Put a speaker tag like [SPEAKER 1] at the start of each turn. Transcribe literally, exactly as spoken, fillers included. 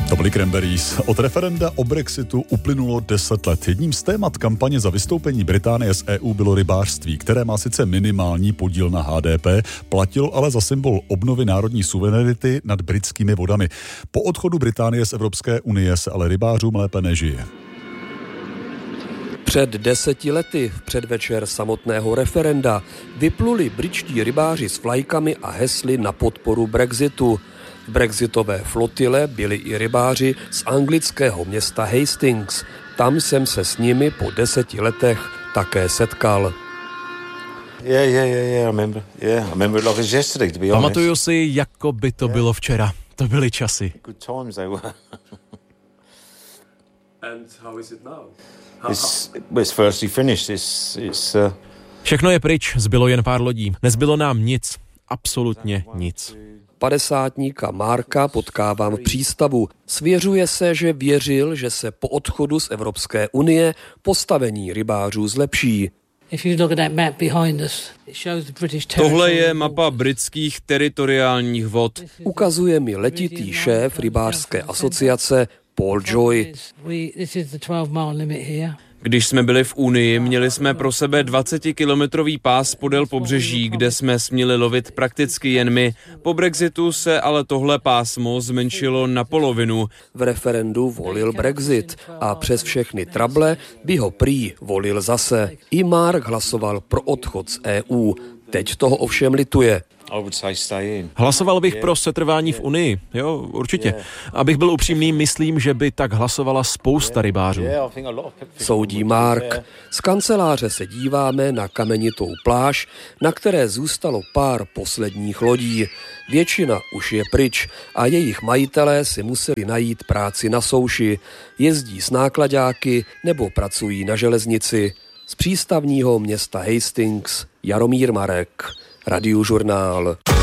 [SPEAKER 1] To byly Cranberries. Od referenda o Brexitu uplynulo deset let. Jedním z témat kampaně za vystoupení Británie z E U bylo rybářství, které má sice minimální podíl na H D P, platilo ale za symbol obnovy národní suverenity nad britskými vodami. Po odchodu Británie z Evropské unie se ale rybářům lépe nežije.
[SPEAKER 2] Před deseti lety, v předvečer samotného referenda, vypluli britští rybáři s vlajkami a hesly na podporu Brexitu. V brexitové flotile byli i rybáři z anglického města Hastings. Tam jsem se s nimi po deseti letech také setkal.
[SPEAKER 3] Yeah, yeah, yeah, yeah, I remember. Yeah, I remember it like it was yesterday, to be honest.
[SPEAKER 4] Pamatuju si, jako by to bylo včera. To byly časy.
[SPEAKER 3] Good times they were.
[SPEAKER 2] And how is it now?
[SPEAKER 3] It's, it's firstly finished. It's, it's, uh...
[SPEAKER 4] Všechno je pryč, zbylo jen pár lodí. Nezbylo nám nic. Absolutně nic.
[SPEAKER 2] Padesátníka Marka potkávám v přístavu. Svěřuje se, že věřil, že se po odchodu z Evropské unie postavení rybářů zlepší.
[SPEAKER 5] Tohle je mapa britských teritoriálních vod.
[SPEAKER 2] Ukazuje mi letitý šéf rybářské asociace Paul Joy.
[SPEAKER 5] Když jsme byli v Unii, měli jsme pro sebe dvacetikilometrový pás podél pobřeží, kde jsme směli lovit prakticky jen my. Po Brexitu se ale tohle pásmo zmenšilo na polovinu.
[SPEAKER 2] V referendu volil Brexit a přes všechny trable by ho prý volil zase. I Mark hlasoval pro odchod z E U. Teď toho ovšem lituje.
[SPEAKER 4] Hlasoval bych pro setrvání v Unii, jo, určitě. Abych byl upřímný, myslím, že by tak hlasovala spousta rybářů.
[SPEAKER 2] Soudí Mark. Z kanceláře se díváme na kamenitou pláž, na které zůstalo pár posledních lodí. Většina už je pryč a jejich majitelé si museli najít práci na souši. Jezdí s náklaďáky nebo pracují na železnici. Z přístavního města Hastings Jaromír Marek, Radiožurnál.